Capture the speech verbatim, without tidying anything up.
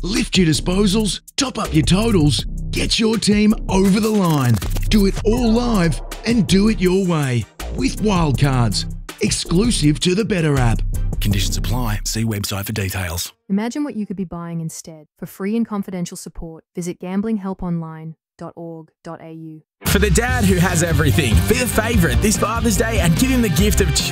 Lift your disposals, top up your totals, get your team over the line. Do it all live and do it your way with Wildcards, exclusive to the Betr app. Conditions apply. See website for details. Imagine what you could be buying instead. For free and confidential support, visit gambling help online dot org dot a u. For the dad who has everything, be a favourite this Father's Day and give him the gift of choice.